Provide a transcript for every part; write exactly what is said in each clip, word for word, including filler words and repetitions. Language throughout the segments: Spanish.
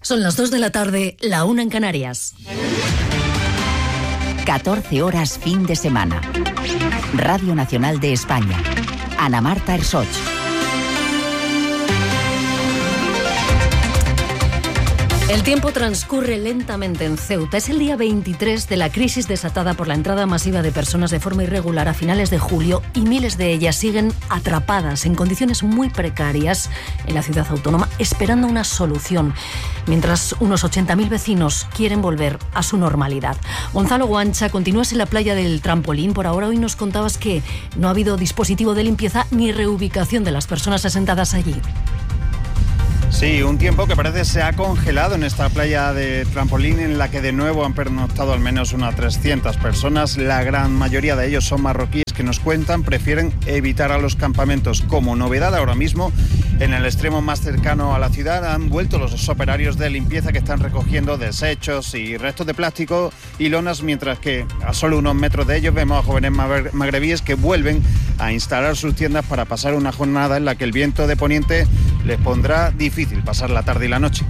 Son las dos de la tarde, la una en Canarias. catorce horas fin de semana. Radio Nacional de España. Ana Marta Ersoch. El tiempo transcurre lentamente en Ceuta. Es el día veintitrés de la crisis desatada por la entrada masiva de personas de forma irregular a finales de julio y miles de ellas siguen atrapadas en condiciones muy precarias en la ciudad autónoma esperando una solución, mientras unos ochenta mil vecinos quieren volver a su normalidad. Gonzalo Guancha, continúas en la playa del Trampolín. Por ahora hoy nos contabas que no ha habido dispositivo de limpieza ni reubicación de las personas asentadas allí. Sí, un tiempo que parece se ha congelado en esta playa de Trampolín, en la que de nuevo han pernoctado al menos unas trescientas personas. La gran mayoría de ellos son marroquíes que nos cuentan prefieren evitar a los campamentos. Como novedad ahora mismo, en el extremo más cercano a la ciudad han vuelto los operarios de limpieza que están recogiendo desechos y restos de plástico y lonas, mientras que a solo unos metros de ellos vemos a jóvenes magrebíes que vuelven a instalar sus tiendas para pasar una jornada en la que el viento de poniente les pondrá difícil pasar la tarde y la noche.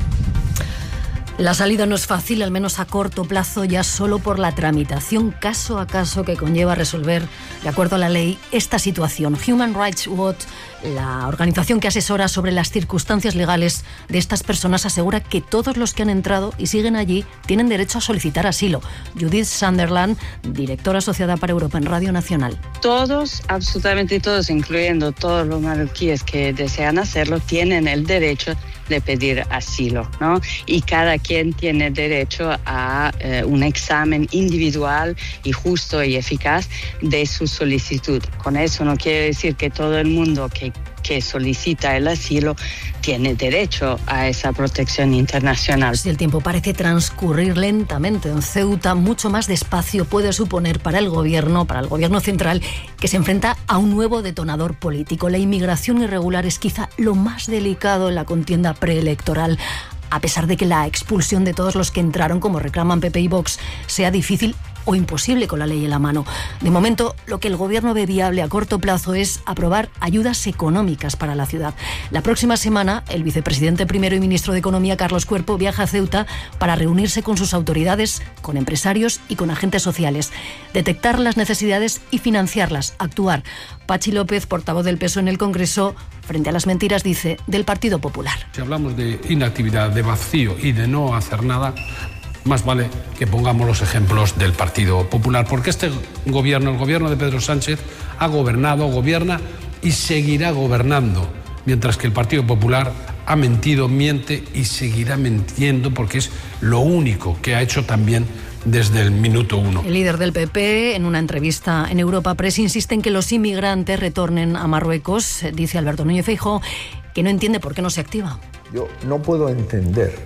La salida no es fácil, al menos a corto plazo, ya solo por la tramitación caso a caso que conlleva resolver, de acuerdo a la ley, esta situación. Human Rights Watch, la organización que asesora sobre las circunstancias legales de estas personas, asegura que todos los que han entrado y siguen allí tienen derecho a solicitar asilo. Judith Sunderland, directora asociada para Europa en Radio Nacional. Todos, absolutamente todos, incluyendo todos los marroquíes que desean hacerlo, tienen el derecho de pedir asilo, ¿no? Y cada quien tiene derecho a eh, un examen individual y justo y eficaz de su solicitud. Con eso no quiere decir que todo el mundo que que solicita el asilo tiene derecho a esa protección internacional. Si el tiempo parece transcurrir lentamente en Ceuta, mucho más despacio puede suponer para el gobierno, para el gobierno central, que se enfrenta a un nuevo detonador político. La inmigración irregular es quizá lo más delicado en la contienda preelectoral. A pesar de que la expulsión de todos los que entraron, como reclaman P P y Vox, sea difícil o imposible con la ley en la mano. De momento, lo que el gobierno ve viable a corto plazo es aprobar ayudas económicas para la ciudad. La próxima semana, el vicepresidente primero y ministro de Economía, Carlos Cuerpo, viaja a Ceuta para reunirse con sus autoridades, con empresarios y con agentes sociales, detectar las necesidades y financiarlas, actuar. Pachi López, portavoz del P S O E en el Congreso, frente a las mentiras, dice, del Partido Popular. Si hablamos de inactividad, de vacío y de no hacer nada, más vale que pongamos los ejemplos del Partido Popular, porque este gobierno, el gobierno de Pedro Sánchez, ha gobernado, gobierna y seguirá gobernando, mientras que el Partido Popular ha mentido, miente y seguirá mintiendo, porque es lo único que ha hecho también desde el minuto uno. El líder del P P, en una entrevista en Europa Press, insiste en que los inmigrantes retornen a Marruecos. Dice Alberto Núñez Feijóo que no entiende por qué no se activa. Yo no puedo entender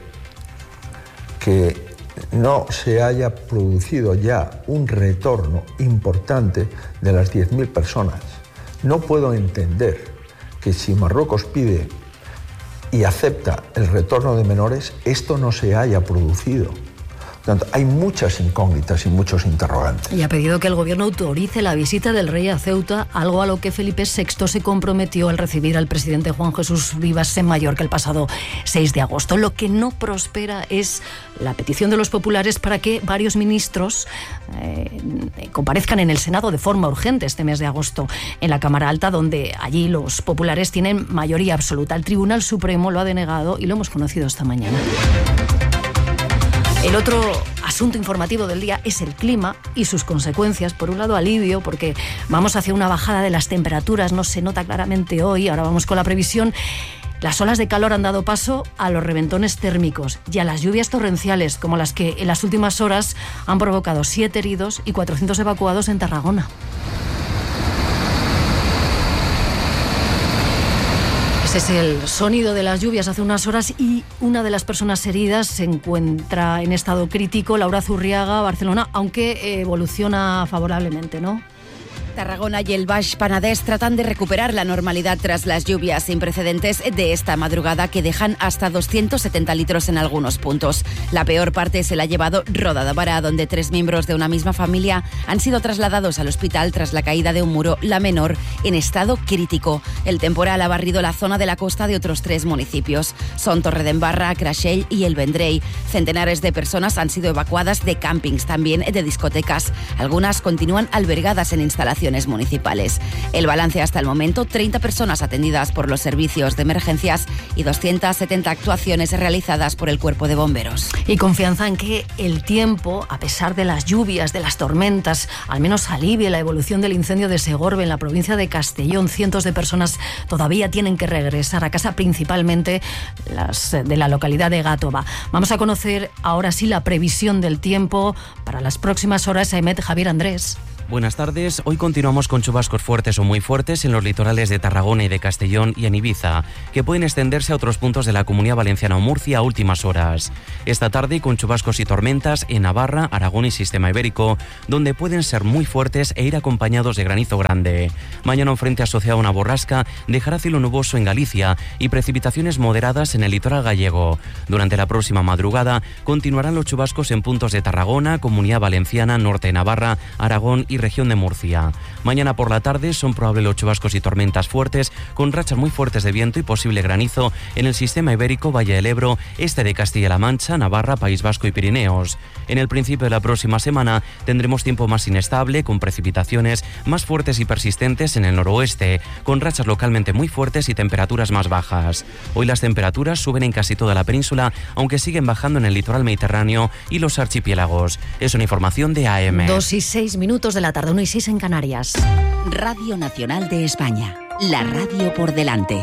que no se haya producido ya un retorno importante de las diez mil personas. No puedo entender que si Marruecos pide y acepta el retorno de menores, esto no se haya producido. Por tanto, hay muchas incógnitas y muchos interrogantes. Y ha pedido que el gobierno autorice la visita del rey a Ceuta, algo a lo que Felipe sexto se comprometió al recibir al presidente Juan Jesús Rivas en Mallorca el pasado seis de agosto. Lo que no prospera es la petición de los populares para que varios ministros eh, comparezcan en el Senado de forma urgente este mes de agosto en la Cámara Alta, donde allí los populares tienen mayoría absoluta. El Tribunal Supremo lo ha denegado y lo hemos conocido esta mañana. El otro asunto informativo del día es el clima y sus consecuencias. Por un lado, alivio, porque vamos hacia una bajada de las temperaturas, no se nota claramente hoy. Ahora vamos con la previsión. Las olas de calor han dado paso a los reventones térmicos y a las lluvias torrenciales, como las que en las últimas horas han provocado siete heridos y cuatrocientos evacuados en Tarragona. Ese es el sonido de las lluvias hace unas horas y una de las personas heridas se encuentra en estado crítico, Laura Zurriaga, Barcelona, aunque evoluciona favorablemente, ¿no? Tarragona y el Baix Penedès tratan de recuperar la normalidad tras las lluvias sin precedentes de esta madrugada que dejan hasta doscientos setenta litros en algunos puntos. La peor parte se la ha llevado Roda de Barà, donde tres miembros de una misma familia han sido trasladados al hospital tras la caída de un muro, la menor en estado crítico. El temporal ha barrido la zona de la costa de otros tres municipios. Son Torredembarra, Creixell y El Vendrell. Centenares de personas han sido evacuadas de campings, también de discotecas. Algunas continúan albergadas en instalaciones municipales. El balance hasta el momento: treinta personas atendidas por los servicios de emergencias y doscientas setenta actuaciones realizadas por el Cuerpo de Bomberos. Y confianza en que el tiempo, a pesar de las lluvias, de las tormentas, al menos alivie la evolución del incendio de Segorbe en la provincia de Castellón. Cientos de personas todavía tienen que regresar a casa, principalmente las de la localidad de Gàtova. Vamos a conocer ahora sí la previsión del tiempo para las próximas horas. Ahmed, Javier, Andrés. Buenas tardes. Hoy continuamos con chubascos fuertes o muy fuertes en los litorales de Tarragona y de Castellón y en Ibiza, que pueden extenderse a otros puntos de la Comunidad Valenciana o Murcia a últimas horas. Esta tarde con chubascos y tormentas en Navarra, Aragón y Sistema Ibérico, donde pueden ser muy fuertes e ir acompañados de granizo grande. Mañana un frente asociado a una borrasca dejará cielo nuboso en Galicia y precipitaciones moderadas en el litoral gallego. Durante la próxima madrugada continuarán los chubascos en puntos de Tarragona, Comunidad Valenciana, Norte de Navarra, Aragón y región de Murcia. Mañana por la tarde son probables los chubascos y tormentas fuertes con rachas muy fuertes de viento y posible granizo en el Sistema Ibérico, Valle del Ebro, este de Castilla-La Mancha, Navarra, País Vasco y Pirineos. En el principio de la próxima semana tendremos tiempo más inestable con precipitaciones más fuertes y persistentes en el noroeste, con rachas localmente muy fuertes y temperaturas más bajas. Hoy las temperaturas suben en casi toda la península, aunque siguen bajando en el litoral mediterráneo y los archipiélagos. Es una información de A M. Dos y seis minutos de la tarde, uno y seis en Canarias. Radio Nacional de España, la radio por delante.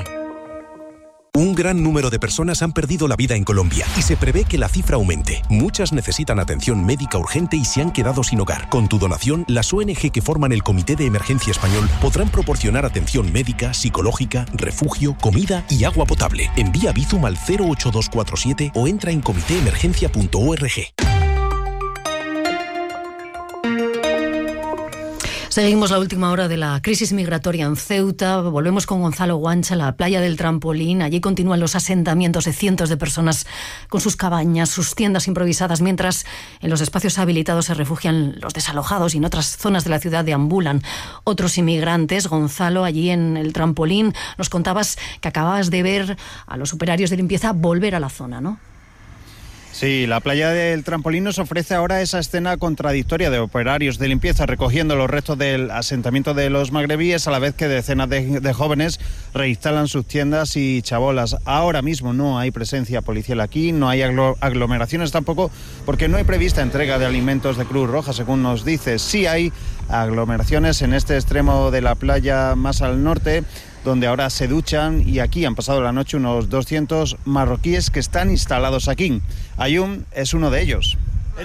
Un gran número de personas han perdido la vida en Colombia y se prevé que la cifra aumente. Muchas necesitan atención médica urgente y se han quedado sin hogar. Con tu donación, las O N G que forman el Comité de Emergencia Español podrán proporcionar atención médica, psicológica, refugio, comida y agua potable. Envía Bizum al cero ocho dos cuatro siete o entra en comité emergencia punto org. Seguimos la última hora de la crisis migratoria en Ceuta. Volvemos con Gonzalo Guancha, la playa del Trampolín. Allí continúan los asentamientos de cientos de personas con sus cabañas, sus tiendas improvisadas, mientras en los espacios habilitados se refugian los desalojados y en otras zonas de la ciudad deambulan otros inmigrantes. Gonzalo, allí en el Trampolín, nos contabas que acababas de ver a los operarios de limpieza volver a la zona, ¿no? Sí, la playa del Trampolín nos ofrece ahora esa escena contradictoria de operarios de limpieza recogiendo los restos del asentamiento de los magrebíes, a la vez que decenas de, de jóvenes reinstalan sus tiendas y chabolas. Ahora mismo no hay presencia policial aquí, no hay aglomeraciones tampoco, porque no hay prevista entrega de alimentos de Cruz Roja, según nos dice. Sí hay aglomeraciones en este extremo de la playa más al norte, donde ahora se duchan, y aquí han pasado la noche unos doscientos marroquíes que están instalados aquí. Ayum es uno de ellos.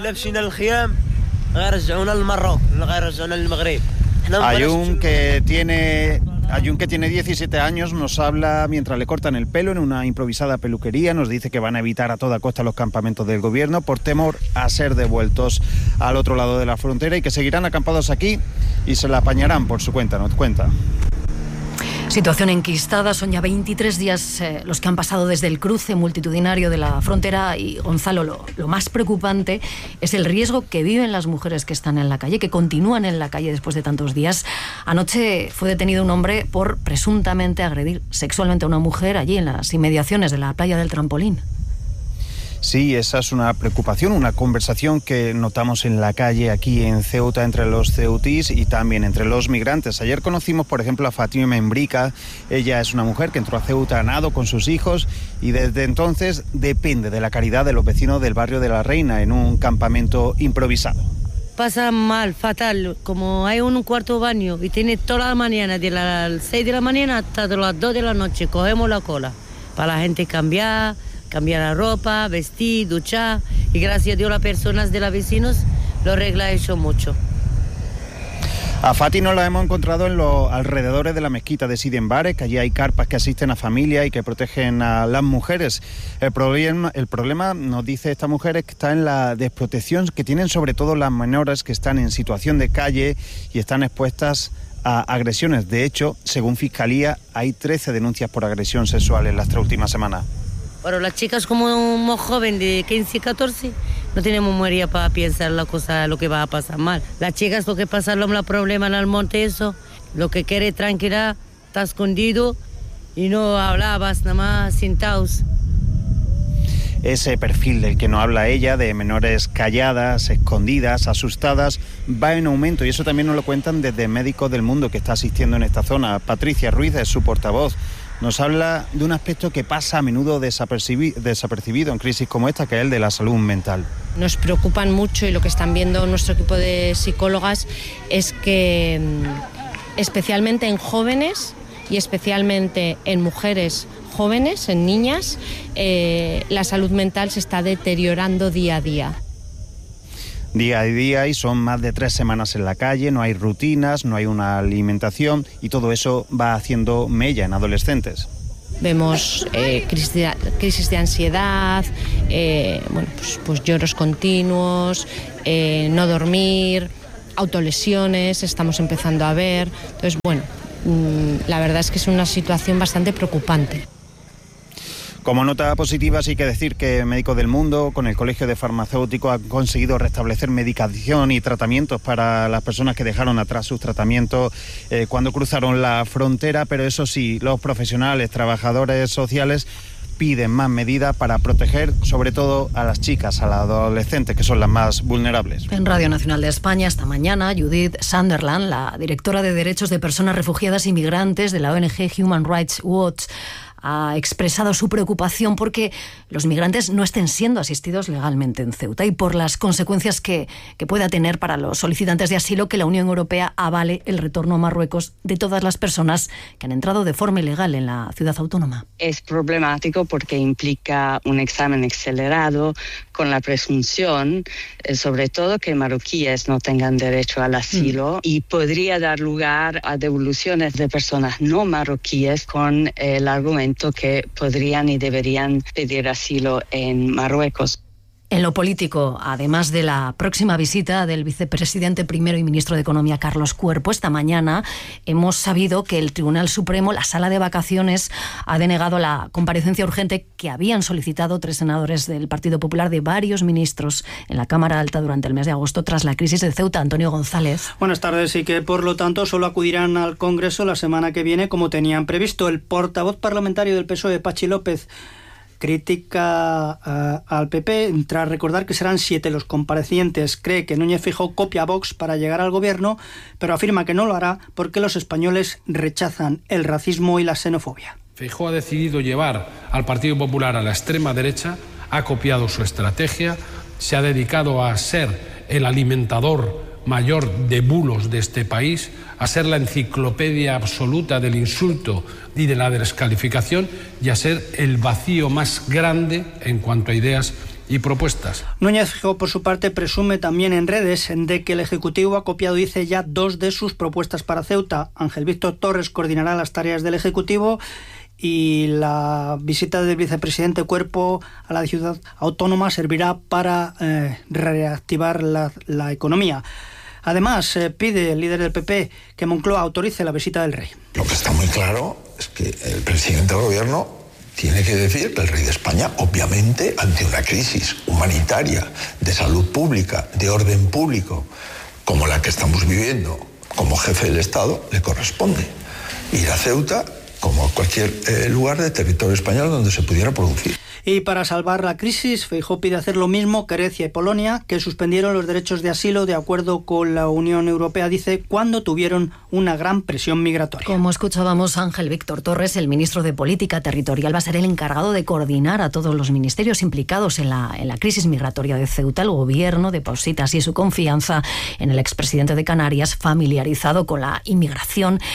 Ayum, que tiene Ayun, que tiene diecisiete años, nos habla mientras le cortan el pelo en una improvisada peluquería. Nos dice que van a evitar a toda costa los campamentos del gobierno por temor a ser devueltos al otro lado de la frontera y que seguirán acampados aquí y se la apañarán por su cuenta, nos cuenta. Situación enquistada, son ya veintitrés días eh, los que han pasado desde el cruce multitudinario de la frontera y, Gonzalo, lo, lo más preocupante es el riesgo que viven las mujeres que están en la calle, que continúan en la calle después de tantos días. Anoche fue detenido un hombre por presuntamente agredir sexualmente a una mujer allí en las inmediaciones de la playa del Trampolín. Sí, esa es una preocupación, una conversación que notamos en la calle aquí en Ceuta entre los ceutís y también entre los migrantes. Ayer conocimos, por ejemplo, a Fátima Membrica. Ella es una mujer que entró a Ceuta a nado con sus hijos y desde entonces depende de la caridad de los vecinos del barrio de La Reina en un campamento improvisado. Pasa mal, fatal, como hay un cuarto baño y tiene toda la mañana, de las seis de la mañana hasta las dos de la noche, cogemos la cola para la gente cambiar, cambiar la ropa, vestir, duchar, y gracias a Dios las personas de los vecinos lo arregla eso mucho. A Fati nos la hemos encontrado en los alrededores de la mezquita de Sidi Mbarek, que allí hay carpas que asisten a familias y que protegen a las mujeres. El problema, el problema, nos dice esta mujer, es que está en la desprotección que tienen sobre todo las menores que están en situación de calle y están expuestas a agresiones. De hecho, según Fiscalía, hay trece denuncias por agresión sexual en las tres últimas semanas. Pero las chicas como somos jóvenes de quince, catorce, no tenemos memoria para pensar la cosa, lo que va a pasar mal. Las chicas lo que pasa, los problemas en el monte, eso, lo que quiere tranquilidad, está escondido y no hablabas nada más sentados. Ese perfil del que no habla ella, de menores calladas, escondidas, asustadas, va en aumento y eso también nos lo cuentan desde Médicos del Mundo que está asistiendo en esta zona. Patricia Ruiz es su portavoz. Nos habla de un aspecto que pasa a menudo desapercibi- desapercibido en crisis como esta, que es el de la salud mental. Nos preocupan mucho y lo que están viendo nuestro equipo de psicólogas es que especialmente en jóvenes y especialmente en mujeres jóvenes, en niñas, eh, la salud mental se está deteriorando día a día. Día a día y son más de tres semanas en la calle, no hay rutinas, no hay una alimentación y todo eso va haciendo mella en adolescentes. Vemos eh, crisis, de, crisis de ansiedad, eh, bueno, pues, pues lloros continuos, eh, no dormir, autolesiones, estamos empezando a ver. Entonces, bueno, mmm, la verdad es que es una situación bastante preocupante. Como nota positiva, sí que decir que Médicos del Mundo, con el Colegio de Farmacéuticos, han conseguido restablecer medicación y tratamientos para las personas que dejaron atrás sus tratamientos eh, cuando cruzaron la frontera, pero eso sí, los profesionales, trabajadores sociales, piden más medidas para proteger sobre todo a las chicas, a las adolescentes, que son las más vulnerables. En Radio Nacional de España, esta mañana, Judith Sunderland, la directora de Derechos de Personas Refugiadas y Migrantes de la O N G Human Rights Watch, ha expresado su preocupación porque los migrantes no estén siendo asistidos legalmente en Ceuta y por las consecuencias que, que pueda tener para los solicitantes de asilo que la Unión Europea avale el retorno a Marruecos de todas las personas que han entrado de forma ilegal en la ciudad autónoma. Es problemático porque implica un examen acelerado con la presunción, eh, sobre todo que marroquíes no tengan derecho al asilo mm. y podría dar lugar a devoluciones de personas no marroquíes con eh, el argumento que podrían y deberían pedir asilo en Marruecos. En lo político, además de la próxima visita del vicepresidente primero y ministro de Economía, Carlos Cuerpo, esta mañana hemos sabido que el Tribunal Supremo, la sala de vacaciones, ha denegado la comparecencia urgente que habían solicitado tres senadores del Partido Popular de varios ministros en la Cámara Alta durante el mes de agosto tras la crisis de Ceuta. Antonio González. Buenas tardes, y que por lo tanto solo acudirán al Congreso la semana que viene como tenían previsto. El portavoz parlamentario del P S O E, Pachi López, critica uh, al P P tras recordar que serán siete los comparecientes. Cree que Núñez Feijóo copia a Vox para llegar al gobierno, pero afirma que no lo hará porque los españoles rechazan el racismo y la xenofobia. Feijóo ha decidido llevar al Partido Popular a la extrema derecha, ha copiado su estrategia, se ha dedicado a ser el alimentador mayor de bulos de este país, a ser la enciclopedia absoluta del insulto y de la descalificación y a ser el vacío más grande en cuanto a ideas y propuestas. Núñez Feijóo, por su parte, presume también en redes de que el Ejecutivo ha copiado, dice, ya dos de sus propuestas para Ceuta. Ángel Víctor Torres coordinará las tareas del Ejecutivo y la visita del vicepresidente Cuerpo a la ciudad autónoma servirá para eh, reactivar la, la economía. Además, eh, pide el líder del P P que Moncloa autorice la visita del rey. Lo que está muy claro es que el presidente del gobierno tiene que decir que el rey de España, obviamente, ante una crisis humanitaria, de salud pública, de orden público, como la que estamos viviendo, como jefe del Estado, le corresponde ir a Ceuta como a cualquier eh, lugar de territorio español donde se pudiera producir. Y para salvar la crisis, Feijóo pide hacer lo mismo que Grecia y Polonia, que suspendieron los derechos de asilo de acuerdo con la Unión Europea, dice, cuando tuvieron una gran presión migratoria. Como escuchábamos, Ángel Víctor Torres, el ministro de Política Territorial, va a ser el encargado de coordinar a todos los ministerios implicados en la, en la crisis migratoria de Ceuta. El gobierno deposita así su confianza en el expresidente de Canarias, familiarizado con la inmigración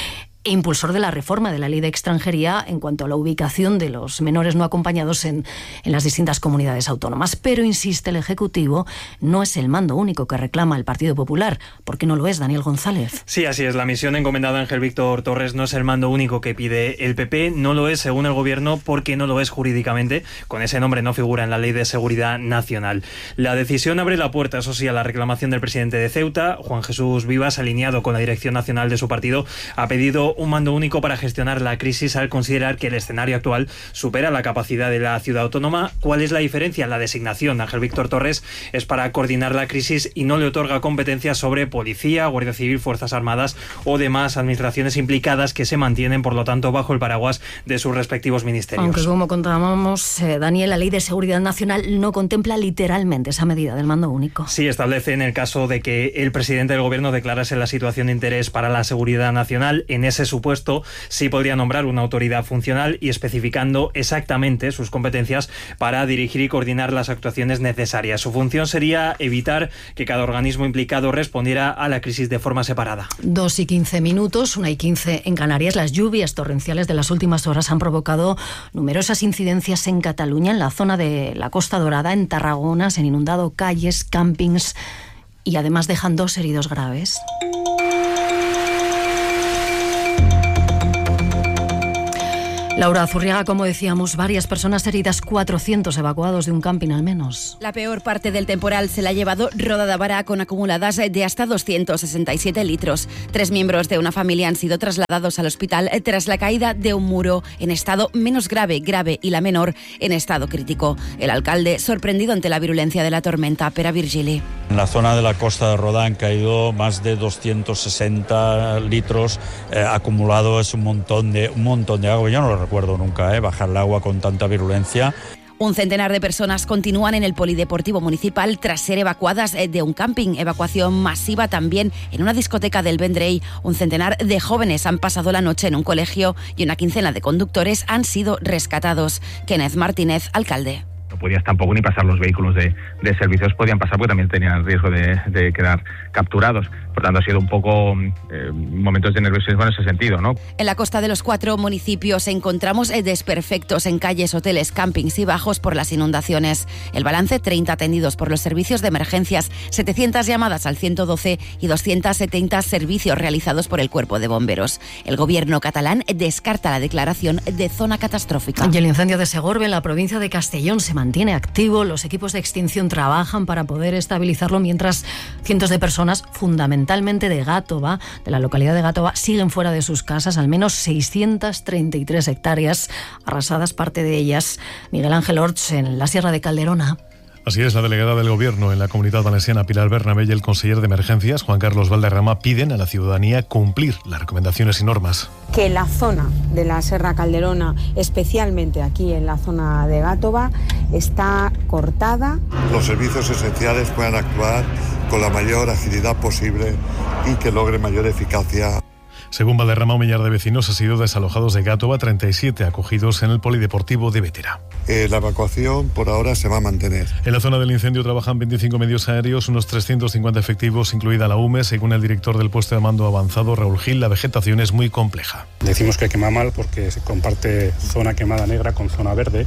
e impulsor de la reforma de la ley de extranjería en cuanto a la ubicación de los menores no acompañados en, en las distintas comunidades autónomas. Pero, insiste el Ejecutivo, no es el mando único que reclama el Partido Popular. ¿Por qué no lo es, Daniel González? Sí, así es. La misión encomendada a Ángel Víctor Torres no es el mando único que pide el P P. No lo es, según el Gobierno, porque no lo es jurídicamente. Con ese nombre no figura en la Ley de Seguridad Nacional. La decisión abre la puerta, eso sí, a la reclamación del presidente de Ceuta. Juan Jesús Vivas, alineado con la dirección nacional de su partido, ha pedido un mando único para gestionar la crisis al considerar que el escenario actual supera la capacidad de la ciudad autónoma. ¿Cuál es la diferencia? La designación de Ángel Víctor Torres es para coordinar la crisis y no le otorga competencias sobre policía, Guardia Civil, Fuerzas Armadas o demás administraciones implicadas que se mantienen, por lo tanto, bajo el paraguas de sus respectivos ministerios. Aunque, como contábamos, eh, Daniel, la Ley de Seguridad Nacional no contempla literalmente esa medida del mando único. Sí, establece en el caso de que el presidente del Gobierno declarase la situación de interés para la seguridad nacional. En ese supuesto sí podría nombrar una autoridad funcional y especificando exactamente sus competencias para dirigir y coordinar las actuaciones necesarias. Su función sería evitar que cada organismo implicado respondiera a la crisis de forma separada. Dos y quince minutos, una y quince en Canarias. Las lluvias torrenciales de las últimas horas han provocado numerosas incidencias en Cataluña, en la zona de la Costa Dorada, en Tarragona. Se han inundado calles, campings y además dejan dos heridos graves. Laura Zurriaga, como decíamos, varias personas heridas, cuatrocientos evacuados de un camping al menos. La peor parte del temporal se la ha llevado Roda de Bará, con acumuladas de hasta doscientos sesenta y siete litros. Tres miembros de una familia han sido trasladados al hospital tras la caída de un muro en estado menos grave, grave y la menor en estado crítico. El alcalde, sorprendido ante la virulencia de la tormenta. Pere Virgili. En la zona de la Costa de Roda han caído más de doscientos sesenta litros eh, acumulado. Es un montón de un montón de agua. Yo no lo recuerdo nunca, ¿eh? bajar el agua con tanta virulencia. Un centenar de personas continúan en el polideportivo municipal tras ser evacuadas de un camping. Evacuación masiva también en una discoteca del Vendrell. Un centenar de jóvenes han pasado la noche en un colegio y una quincena de conductores han sido rescatados. Kenneth Martínez, alcalde. No podías tampoco ni pasar los vehículos de, de servicios, podían pasar porque también tenían el riesgo de, de quedar capturados. Por tanto, ha sido un poco eh, momentos de nerviosismo en ese sentido, ¿no? En la costa de los cuatro municipios encontramos desperfectos en calles, hoteles, campings y bajos por las inundaciones. El balance: treinta atendidos por los servicios de emergencias, setecientas llamadas al ciento doce y doscientos setenta servicios realizados por el Cuerpo de Bomberos. El gobierno catalán descarta la declaración de zona catastrófica. Y el incendio de Segorbe, en la provincia de Castellón, se mantiene activo. Los equipos de extinción trabajan para poder estabilizarlo, mientras cientos de personas, fundamentalmente de Gátova, de la localidad de Gátova, siguen fuera de sus casas. Al menos seiscientas treinta y tres hectáreas arrasadas, parte de ellas. Miguel Ángel Orts, en la Sierra de Calderona. Así es, la delegada del Gobierno en la Comunidad Valenciana, Pilar Bernabé, y el conseller de Emergencias, Juan Carlos Valderrama, piden a la ciudadanía cumplir las recomendaciones y normas. Que la zona de la Sierra Calderona, especialmente aquí en la zona de Gátova, está cortada. Los servicios esenciales puedan actuar con la mayor agilidad posible y que logre mayor eficacia. Según Valderrama, un millar de vecinos han sido desalojados de Gátova, treinta y siete acogidos en el polideportivo de Bétera. Eh, la evacuación por ahora se va a mantener. En la zona del incendio trabajan veinticinco medios aéreos, unos trescientos cincuenta efectivos, incluida la U M E. Según el director del puesto de mando avanzado, Raúl Gil, la vegetación es muy compleja. Decimos que quema mal porque se comparte zona quemada negra con zona verde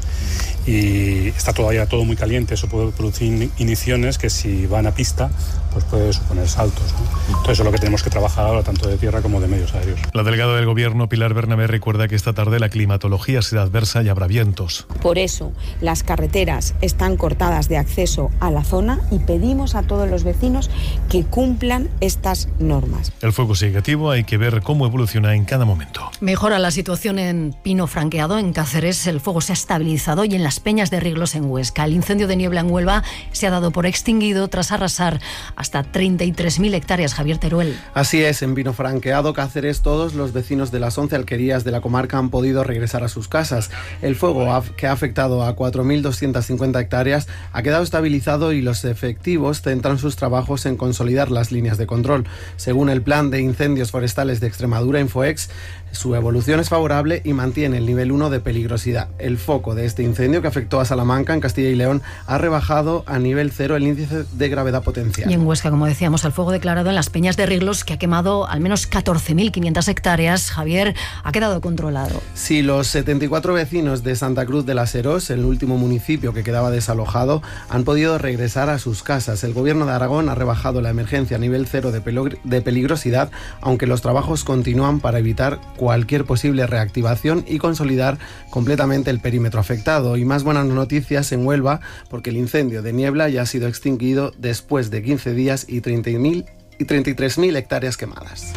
y está todavía todo muy caliente. Eso puede producir iniciones que, si van a pista, pues puede suponer saltos, ¿no? Entonces eso es lo que tenemos que trabajar ahora, tanto de tierra como de medios aéreos. La delegada del Gobierno, Pilar Bernabé, recuerda que esta tarde la climatología será adversa y habrá vientos. Por eso las carreteras están cortadas de acceso a la zona y pedimos a todos los vecinos que cumplan estas normas. El fuego sigue activo, hay que ver cómo evoluciona en cada momento. Mejora la situación en Pino Franqueado, en Cáceres. El fuego se ha estabilizado, y en las Peñas de Riglos, en Huesca. El incendio de niebla en Huelva se ha dado por extinguido tras arrasar hasta treinta y tres mil hectáreas. Javier Teruel. Así es, en Pino Franqueado, Cáceres, todos los vecinos de las once alquerías de la comarca han podido regresar a sus casas. El fuego, que ha afectado a cuatro mil doscientas cincuenta hectáreas, ha quedado estabilizado y los efectivos centran sus trabajos en consolidar las líneas de control. Según el Plan de Incendios Forestales de Extremadura, Infoex, Su evolución es favorable y mantiene el nivel uno de peligrosidad. El foco de este incendio que afectó a Salamanca, en Castilla y León, ha rebajado a nivel cero el índice de gravedad potencial. Y en Huesca, como decíamos, el fuego declarado en las Peñas de Riglos, que ha quemado al menos catorce mil quinientas hectáreas, Javier, ha quedado controlado. Sí, los setenta y cuatro vecinos de Santa Cruz de las Herós, el último municipio que quedaba desalojado, han podido regresar a sus casas. El Gobierno de Aragón ha rebajado la emergencia a nivel cero de, de peligrosidad, aunque los trabajos continúan para evitar cualquier posible reactivación y consolidar completamente el perímetro afectado. Y más buenas noticias en Huelva, porque el incendio de Niebla ya ha sido extinguido después de quince días y treinta mil y treinta y tres mil hectáreas quemadas.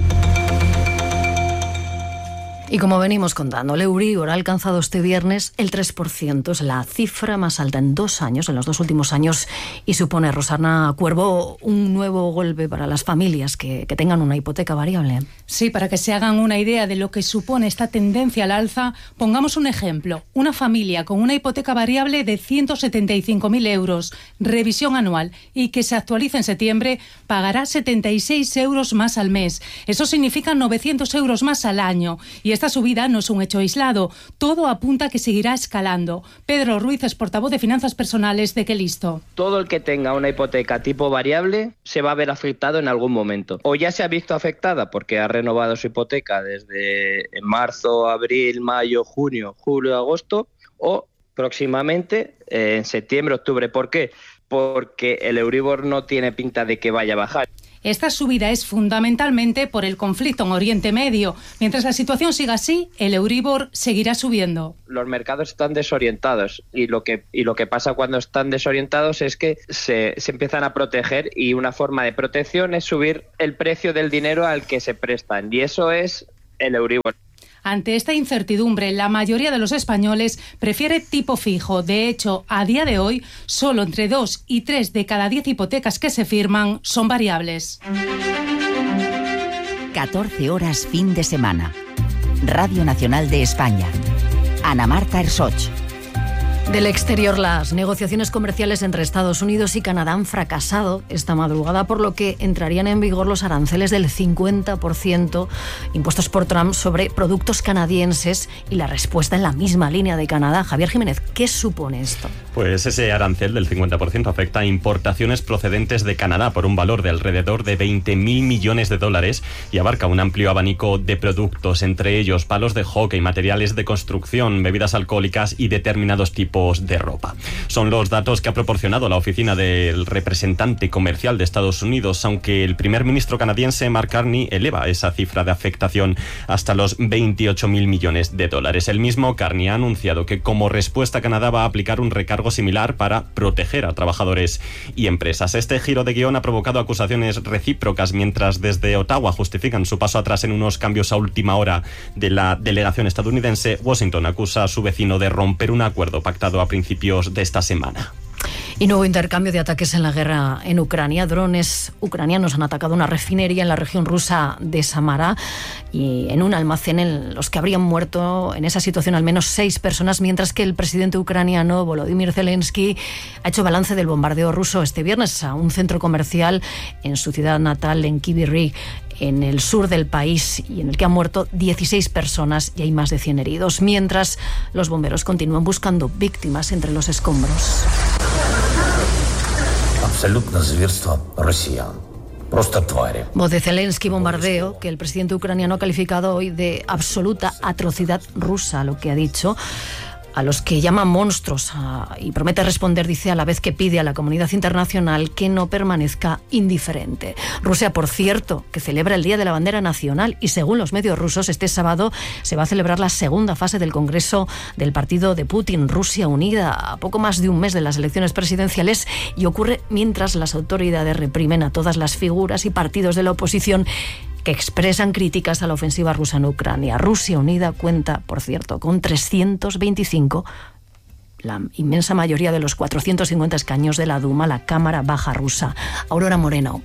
Y como venimos contando, el Euribor ha alcanzado este viernes el tres por ciento, es la cifra más alta en dos años, en los dos últimos años, y supone, Rosana Cuervo, un nuevo golpe para las familias que, que tengan una hipoteca variable. Sí, para que se hagan una idea de lo que supone esta tendencia al alza, pongamos un ejemplo. Una familia con una hipoteca variable de ciento setenta y cinco mil euros, revisión anual, y que se actualice en septiembre, pagará setenta y seis euros más al mes. Eso significa novecientos euros más al año, y esta subida no es un hecho aislado. Todo apunta a que seguirá escalando. Pedro Ruiz es portavoz de Finanzas Personales de Qué Listo. Todo el que tenga una hipoteca tipo variable se va a ver afectado en algún momento. O ya se ha visto afectada porque ha renovado su hipoteca desde marzo, abril, mayo, junio, julio, agosto, o próximamente eh, en septiembre, octubre. ¿Por qué? Porque el Euribor no tiene pinta de que vaya a bajar. Esta subida es fundamentalmente por el conflicto en Oriente Medio. Mientras la situación siga así, el Euribor seguirá subiendo. Los mercados están desorientados y lo que, y lo que pasa cuando están desorientados es que se, se empiezan a proteger, y una forma de protección es subir el precio del dinero al que se prestan, y eso es el Euribor. Ante esta incertidumbre, la mayoría de los españoles prefiere tipo fijo. De hecho, a día de hoy, solo entre dos y tres de cada diez hipotecas que se firman son variables. catorce horas fin de semana. Radio Nacional de España. Ana Marta Ersoch. Del exterior, las negociaciones comerciales entre Estados Unidos y Canadá han fracasado esta madrugada, por lo que entrarían en vigor los aranceles del cincuenta por ciento impuestos por Trump sobre productos canadienses, y la respuesta en la misma línea de Canadá. Javier Jiménez, ¿qué supone esto? Pues ese arancel del cincuenta por ciento afecta a importaciones procedentes de Canadá por un valor de alrededor de veinte mil millones de dólares y abarca un amplio abanico de productos, entre ellos palos de hockey, materiales de construcción, bebidas alcohólicas y determinados tipos de ropa. Son los datos que ha proporcionado la oficina del representante comercial de Estados Unidos, aunque el primer ministro canadiense Mark Carney eleva esa cifra de afectación hasta los veintiocho mil millones de dólares. El mismo Carney ha anunciado que como respuesta Canadá va a aplicar un recargo similar para proteger a trabajadores y empresas. Este giro de guión ha provocado acusaciones recíprocas, mientras desde Ottawa justifican su paso atrás en unos cambios a última hora de la delegación estadounidense. Washington acusa a su vecino de romper un acuerdo pactado a principios de esta semana. Y nuevo intercambio de ataques en la guerra en Ucrania. Drones ucranianos han atacado una refinería en la región rusa de Samara y en un almacén en los que habrían muerto en esa situación al menos seis personas, mientras que el presidente ucraniano Volodymyr Zelensky ha hecho balance del bombardeo ruso este viernes a un centro comercial en su ciudad natal, en Kryvyi Rih, en el sur del país, y en el que han muerto dieciséis personas y hay más de cien heridos, mientras los bomberos continúan buscando víctimas entre los escombros. Voz de Zelensky, bombardeo que el presidente ucraniano ha calificado hoy de absoluta atrocidad rusa, lo que ha dicho, a los que llama monstruos, a, y promete responder, dice, a la vez que pide a la comunidad internacional que no permanezca indiferente. Rusia, por cierto, que celebra el Día de la Bandera Nacional, y según los medios rusos, este sábado se va a celebrar la segunda fase del Congreso del partido de Putin, Rusia Unida, a poco más de un mes de las elecciones presidenciales, y ocurre mientras las autoridades reprimen a todas las figuras y partidos de la oposición que expresan críticas a la ofensiva rusa en Ucrania. Rusia Unida cuenta, por cierto, con trescientos veinticinco, la inmensa mayoría de los cuatrocientos cincuenta escaños de la Duma, la Cámara Baja rusa. Aurora Moreno.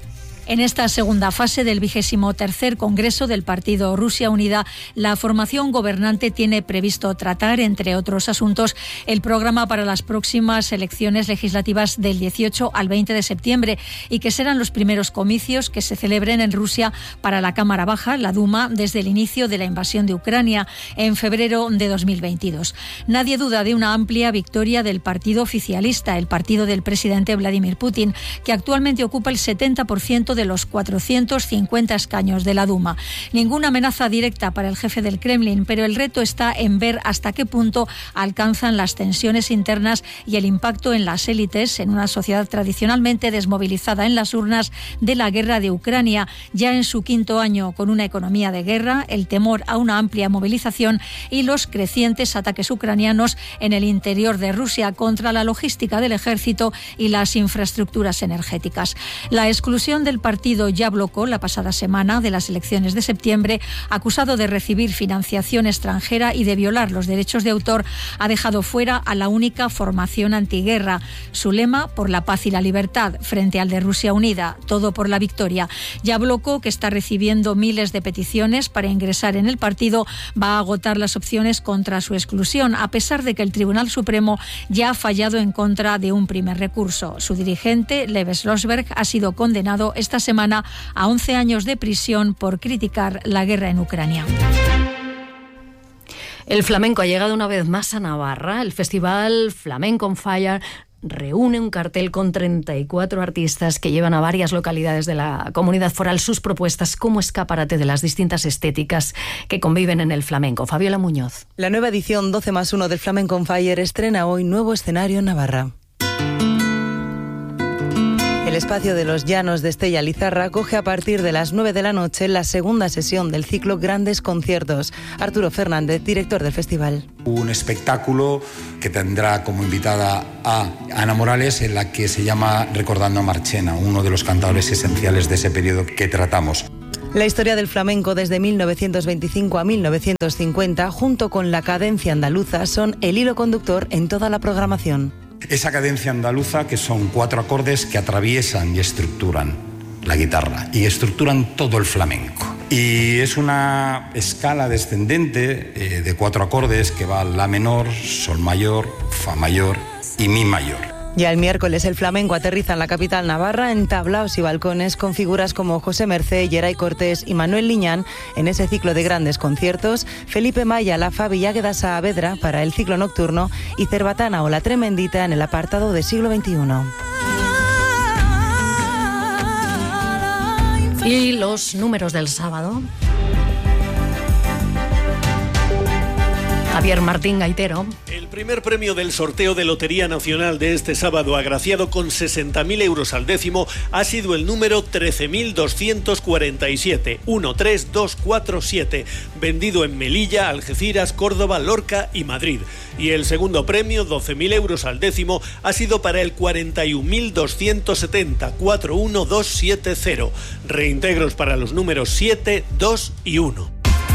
En esta segunda fase del vigésimo tercer Congreso del Partido Rusia Unida, la formación gobernante tiene previsto tratar, entre otros asuntos, el programa para las próximas elecciones legislativas del dieciocho al veinte de septiembre y que serán los primeros comicios que se celebren en Rusia para la Cámara Baja, la Duma, desde el inicio de la invasión de Ucrania en febrero de dos mil veintidós. Nadie duda de una amplia victoria del partido oficialista, el partido del presidente Vladimir Putin, que actualmente ocupa el setenta por ciento de los cuatrocientos cincuenta escaños de la Duma. Ninguna amenaza directa para el jefe del Kremlin, pero el reto está en ver hasta qué punto alcanzan las tensiones internas y el impacto en las élites en una sociedad tradicionalmente desmovilizada en las urnas de la guerra de Ucrania, ya en su quinto año, con una economía de guerra, el temor a una amplia movilización y los crecientes ataques ucranianos en el interior de Rusia contra la logística del ejército y las infraestructuras energéticas. La exclusión del partido ya bloqueó la pasada semana de las elecciones de septiembre, acusado de recibir financiación extranjera y de violar los derechos de autor, ha dejado fuera a la única formación antiguerra. Su lema, por la paz y la libertad, frente al de Rusia Unida, todo por la victoria. Ya bloqueó, que está recibiendo miles de peticiones para ingresar en el partido, va a agotar las opciones contra su exclusión, a pesar de que el Tribunal Supremo ya ha fallado en contra de un primer recurso. Su dirigente, Lev Slosberg, ha sido condenado esta semana a once años de prisión por criticar la guerra en Ucrania. El flamenco ha llegado una vez más a Navarra. El festival Flamenco on Fire reúne un cartel con treinta y cuatro artistas que llevan a varias localidades de la comunidad foral sus propuestas como escaparate de las distintas estéticas que conviven en el flamenco. Fabiola Muñoz. La nueva edición doce más uno del Flamenco on Fire estrena hoy nuevo escenario en Navarra. El espacio de los Llanos de Estella Lizarra acoge a partir de las nueve de la noche la segunda sesión del ciclo Grandes Conciertos. Arturo Fernández, director del festival. Un espectáculo que tendrá como invitada a Ana Morales, en la que se llama Recordando a Marchena, uno de los cantadores esenciales de ese periodo que tratamos. La historia del flamenco desde mil novecientos veinticinco a mil novecientos cincuenta, junto con la cadencia andaluza, son el hilo conductor en toda la programación. Esa cadencia andaluza, que son cuatro acordes que atraviesan y estructuran la guitarra y estructuran todo el flamenco. Y es una escala descendente eh, de cuatro acordes que va La menor, Sol mayor, Fa mayor y Mi mayor. Ya el miércoles el flamenco aterriza en la capital navarra en tablaos y balcones con figuras como José Mercé, Geray Cortés y Manuel Liñán en ese ciclo de grandes conciertos, Felipe Maya, la Fabi y Águeda Saavedra para el ciclo nocturno y Cerbatana o La Tremendita en el apartado de siglo veintiuno. Y los números del sábado. Javier Martín Gaitero. El primer premio del sorteo de Lotería Nacional de este sábado, agraciado con sesenta mil euros al décimo, ha sido el número trece mil doscientos cuarenta y siete, uno tres dos cuatro siete, vendido en Melilla, Algeciras, Córdoba, Lorca y Madrid. Y el segundo premio, doce mil euros al décimo, ha sido para el cuarenta y un mil doscientos setenta, cuatro uno dos siete cero. Reintegros para los números siete, dos y uno.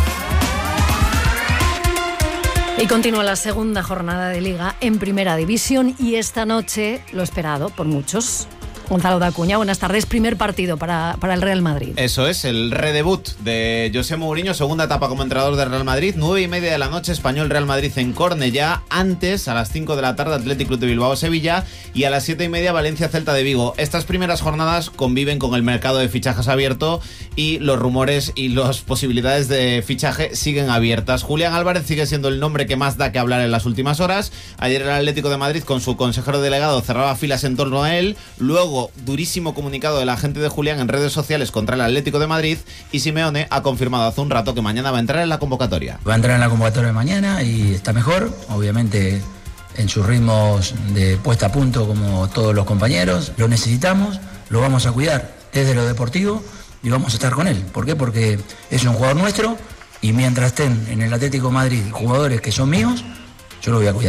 Y continúa la segunda jornada de Liga en Primera División y esta noche, lo esperado por muchos, Gonzalo Dacuña, buenas tardes. Primer partido para, para el Real Madrid. Eso es, el redebut de José Mourinho, segunda etapa como entrenador del Real Madrid. Nueve y media de la noche, Español Real Madrid en Cornellá. Antes, a las cinco de la tarde, Athletic Club de Bilbao Sevilla. Y a las siete y media, Valencia Celta de Vigo. Estas primeras jornadas conviven con el mercado de fichajes abierto y los rumores y las posibilidades de fichaje siguen abiertas. Julián Álvarez sigue siendo el nombre que más da que hablar en las últimas horas. Ayer el Atlético de Madrid, con su consejero delegado, cerraba filas en torno a él. Luego, durísimo comunicado de la gente de Julián en redes sociales contra el Atlético de Madrid, y Simeone ha confirmado hace un rato que mañana va a entrar en la convocatoria. Va a entrar en la convocatoria de mañana y está mejor, obviamente en sus ritmos de puesta a punto como todos los compañeros. Lo necesitamos, lo vamos a cuidar desde lo deportivo y vamos a estar con él. ¿Por qué? Porque es un jugador nuestro y mientras estén en el Atlético de Madrid jugadores que son míos, yo lo voy a cuidar.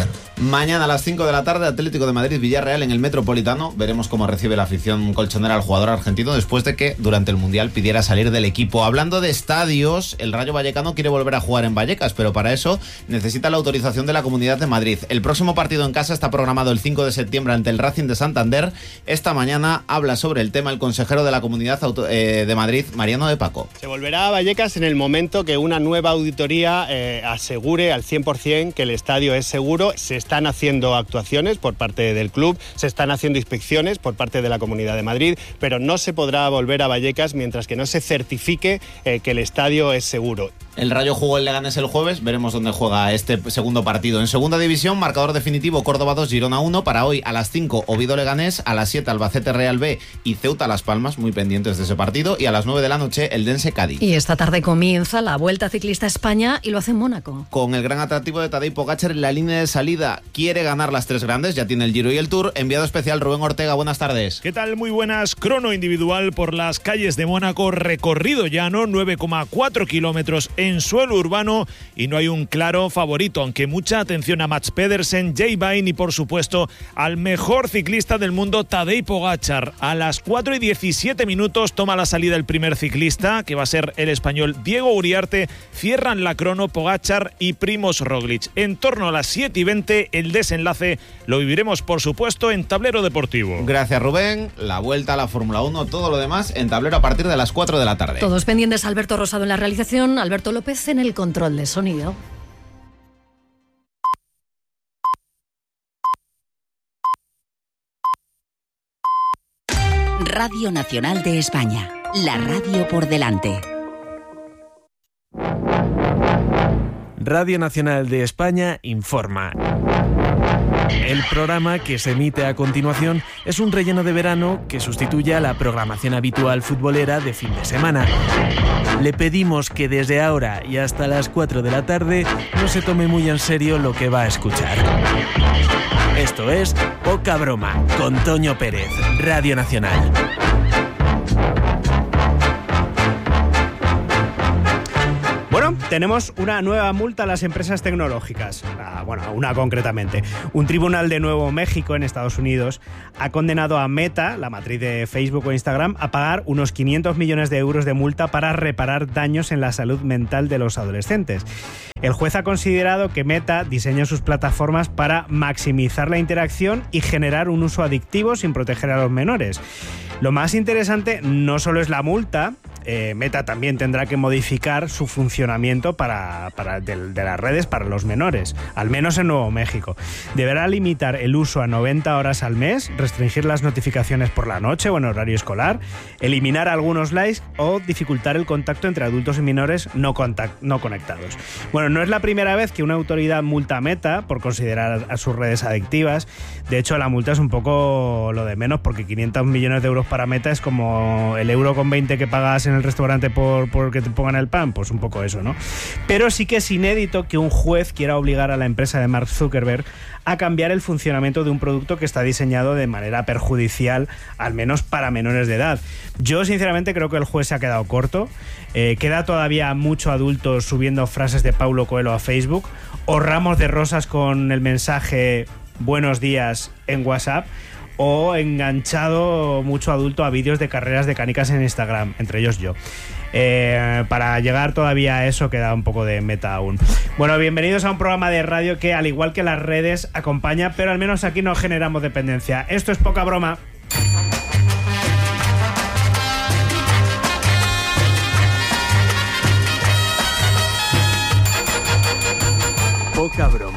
Mañana a las cinco de la tarde, Atlético de Madrid-Villarreal en el Metropolitano. Veremos cómo recibe la afición colchonera al jugador argentino después de que durante el Mundial pidiera salir del equipo. Hablando de estadios, el Rayo Vallecano quiere volver a jugar en Vallecas, pero para eso necesita la autorización de la Comunidad de Madrid. El próximo partido en casa está programado el cinco de septiembre ante el Racing de Santander. Esta mañana habla sobre el tema el consejero de la Comunidad de Madrid, Mariano de Paco. Se volverá a Vallecas en el momento que una nueva auditoría eh, asegure al cien por ciento que el estadio es seguro. Se están haciendo actuaciones por parte del club, se están haciendo inspecciones por parte de la Comunidad de Madrid, pero no se podrá volver a Vallecas mientras que no se certifique eh, que el estadio es seguro. El Rayo jugó el Leganés el jueves, veremos dónde juega este segundo partido. En segunda división, marcador definitivo, Córdoba dos, Girona uno. Para hoy a las cinco, Oviedo Leganés, a las siete, Albacete Real B y Ceuta Las Palmas, muy pendientes de ese partido, y a las nueve de la noche, Eldense Cádiz. Y esta tarde comienza la Vuelta Ciclista a España y lo hace en Mónaco. Con el gran atractivo de Tadej Pogačar en la línea de salida, quiere ganar las tres grandes, ya tiene el Giro y el Tour. Enviado especial Rubén Ortega, buenas tardes. ¿Qué tal? Muy buenas. Crono individual por las calles de Mónaco, recorrido llano, nueve coma cuatro kilómetros en suelo urbano, y no hay un claro favorito, aunque mucha atención a Mats Pedersen, Jay Vine y por supuesto al mejor ciclista del mundo, Tadej Pogačar. A las cuatro y diecisiete minutos toma la salida el primer ciclista, que va a ser el español Diego Uriarte. Cierran la crono Pogačar y Primož Roglič. En torno a las siete y veinte el desenlace lo viviremos por supuesto en Tablero Deportivo. Gracias Rubén, la vuelta a la Fórmula uno, todo lo demás en Tablero a partir de las cuatro de la tarde. Todos pendientes, Alberto Rosado en la realización, Alberto López en el control de sonido. Radio Nacional de España, la radio por delante. Radio Nacional de España informa. El programa que se emite a continuación es un relleno de verano que sustituye a la programación habitual futbolera de fin de semana. Le pedimos que desde ahora y hasta las cuatro de la tarde no se tome muy en serio lo que va a escuchar. Esto es Poca Broma, con Toño Pérez, Radio Nacional. Bueno, tenemos una nueva multa a las empresas tecnológicas. Ah, bueno, una concretamente. Un tribunal de Nuevo México, en Estados Unidos, ha condenado a Meta, la matriz de Facebook o Instagram, a pagar unos quinientos millones de euros de multa para reparar daños en la salud mental de los adolescentes. El juez ha considerado que Meta diseña sus plataformas para maximizar la interacción y generar un uso adictivo sin proteger a los menores. Lo más interesante no solo es la multa. Eh, Meta también tendrá que modificar su funcionamiento para, para de, de las redes para los menores, al menos en Nuevo México. Deberá limitar el uso a noventa horas al mes, restringir las notificaciones por la noche o en horario escolar, eliminar algunos likes o dificultar el contacto entre adultos y menores no, contact, no conectados. Bueno, no es la primera vez que una autoridad multa a Meta por considerar a sus redes adictivas. De hecho, la multa es un poco lo de menos, porque quinientos millones de euros para Meta es como el euro con veinte que pagas en el restaurante por, por que te pongan el pan, pues un poco eso, ¿no? Pero sí que es inédito que un juez quiera obligar a la empresa de Mark Zuckerberg a cambiar el funcionamiento de un producto que está diseñado de manera perjudicial, al menos para menores de edad. Yo sinceramente creo que el juez se ha quedado corto. Eh, queda todavía mucho adulto subiendo frases de Paulo Coelho a Facebook o ramos de rosas con el mensaje buenos días en WhatsApp, o enganchado mucho adulto a vídeos de carreras de canicas en Instagram, entre ellos yo. Eh, para llegar todavía a eso queda un poco de meta aún. Bueno, bienvenidos a un programa de radio que, al igual que las redes, acompaña, pero al menos aquí no generamos dependencia. Esto es Poca Broma. Poca Broma.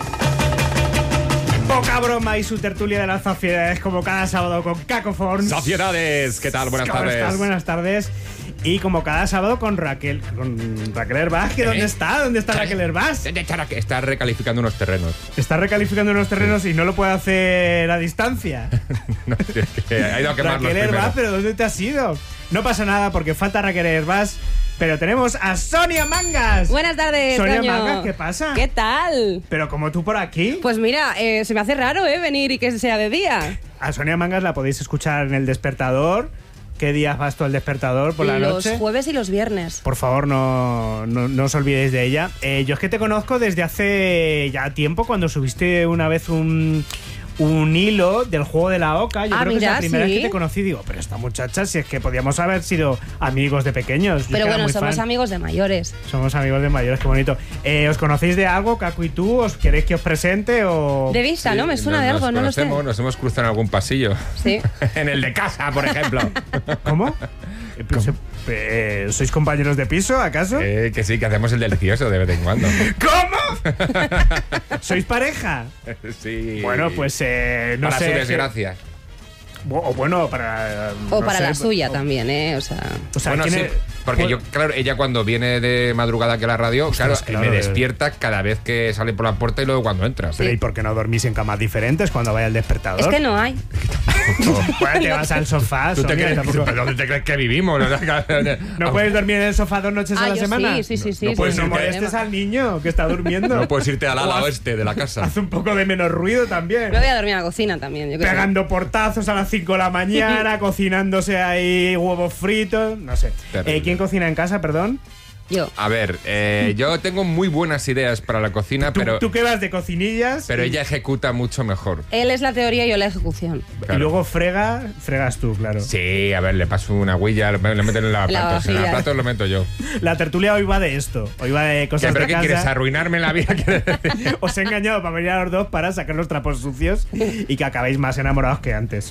Poca Broma y su tertulia de las sociedades, como cada sábado con Cacophone. Sociedades, ¿qué tal? Buenas ¿Cómo tardes. estás? Buenas tardes. Y como cada sábado con Raquel, con Raquel Herbás, que ¿Eh? ¿dónde está? ¿Dónde está Raquel Herbás? Está recalificando unos terrenos. Está recalificando unos terrenos y no lo puede hacer a distancia. No, es que ha ido a quemarlos Raquel Herbás, primero. ¿pero dónde te has ido? No pasa nada porque falta Raquel Herbás, pero tenemos a Sonia Mangas. Buenas tardes, Sonia Toño. Mangas, ¿qué pasa? ¿Qué tal? Pero como tú por aquí. Pues mira, eh, se me hace raro, ¿eh? Venir y que sea de día. A Sonia Mangas la podéis escuchar en El Despertador ¿Qué días vas tú al despertador por la los noche? jueves y los viernes. Por favor, no, no, no os olvidéis de ella. Eh, yo es que te conozco desde hace ya tiempo, cuando subiste una vez un... un hilo del juego de la oca. Yo ah, creo mira, que es la primera sí. vez que te conocí. Digo, pero esta muchacha, si es que podíamos haber sido amigos de pequeños. Yo Pero era bueno, muy somos fan. amigos de mayores. Somos amigos de mayores, qué bonito. Eh, ¿Os conocéis de algo, Caco y tú? ¿Os queréis que os presente o...? De vista, ¿no? Me suena de algo, no lo sé. Nos hemos cruzado en algún pasillo. Sí. En el de casa, por ejemplo. ¿Cómo? Eh, pues, eh, ¿Sois compañeros de piso, acaso? Eh, que sí, que hacemos el delicioso de vez en cuando. ¿Cómo? ¿Sois pareja? Sí. Bueno, pues eh, no Para sé. su desgracia. O bueno, para... O no para sé, la suya o- también, ¿eh? O sea... O sea, Bueno, ¿quién sí, es- porque Bueno, yo, claro, ella cuando viene de madrugada aquí a la radio, Ostras, claro, claro, me eh. despierta cada vez que sale por la puerta y luego cuando entra. Pero ¿y por qué no dormís en camas diferentes cuando vaya el despertador? Es que no hay. Bueno, te vas al sofá, ¿Tú te Sonia, crees, tampoco- ¿Pero ¿Dónde te crees que vivimos? ¿No puedes dormir en el sofá dos noches Ah, a la yo semana? sí, sí, sí, sí, No, pues sin no problema. molestes al niño que está durmiendo. No puedes irte al O ala haz- oeste de la casa. Haz un poco de menos ruido también. Me voy a dormir en la cocina también. Yo qué sé. Pegando portazos a las cinco de la mañana, cocinándose ahí huevos fritos, no sé. Terrible. Eh, ¿Quién cocina en casa, perdón? Yo. A ver, eh, yo tengo muy buenas ideas para la cocina, ¿Tú, pero, tú qué vas de cocinillas? pero y, ella ejecuta mucho mejor. Él es la teoría y yo la ejecución. y Claro. luego frega, fregas tú, claro. Sí, a ver, le paso una huilla, le le meten en la lavaplatos. En la vajilla. lavaplatos lo meto yo. La tertulia hoy va de esto. Hoy va de ¿Qué, cosas ¿Pero de qué casa. quieres? ¿Arruinarme la vida? Os he engañado para venir a los dos para sacar los trapos sucios y que acabéis más enamorados que antes.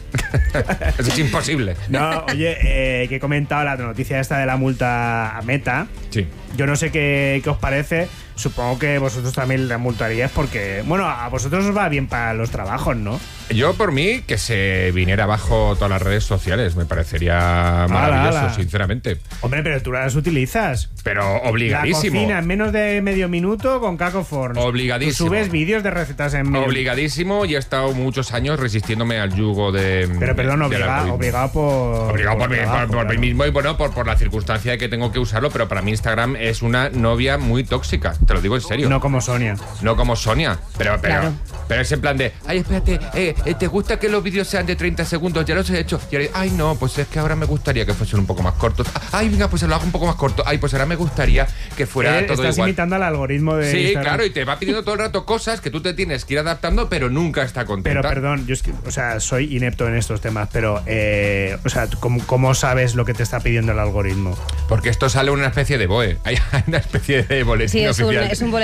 Eso es imposible. No, oye, eh, que he comentado la noticia esta de la multa a Meta. Sí. Yo no sé qué, qué os parece. Supongo que vosotros también la multaríais porque, bueno, a vosotros os va bien para los trabajos, ¿no? Yo, por mí, que se viniera abajo todas las redes sociales. Me parecería maravilloso, ala. sinceramente. Hombre, pero tú las utilizas. Pero obligadísimo. La cocina en menos de medio minuto con Caco Forns. Obligadísimo. Tú subes vídeos de recetas en medio- Obligadísimo, y he estado muchos años resistiéndome al yugo de. Pero perdón, del obliga- algoritmo. obligado por... Obligado por, mí, trabajo, por- por claro. mí mismo y bueno, por, por la circunstancia de que tengo que usarlo, pero para mí Instagram es una novia muy tóxica, te lo digo en serio. No como Sonia. No como Sonia, pero pero, Claro. pero es en plan de, ay, espérate, eh, eh, ¿te gusta que los vídeos sean de treinta segundos? Ya los he hecho. Y ahora, ay, no, pues es que ahora me gustaría que fuesen un poco más cortos. Ay, venga, pues se lo hago un poco más corto. Ay, pues ahora me gustaría que fuera Eh, todo estás igual. imitando al algoritmo de Sí, Instagram. claro, y te va pidiendo todo el rato cosas que tú te tienes que ir adaptando, pero nunca está contenta. Pero perdón, yo es que, o sea, soy inepto en estos temas, pero, eh, o sea, ¿cómo, cómo sabes lo que te está pidiendo el algoritmo? Porque esto sale una especie de B O E. Hay una especie de boletín Sí, es un, oficial. es un